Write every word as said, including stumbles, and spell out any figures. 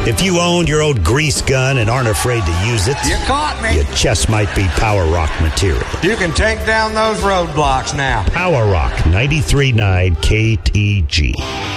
If you owned your old grease gun and aren't afraid to use it, you caught me. Your chest might be Power Rock material. You can take down those roadblocks now. Power Rock ninety-three point nine K T G.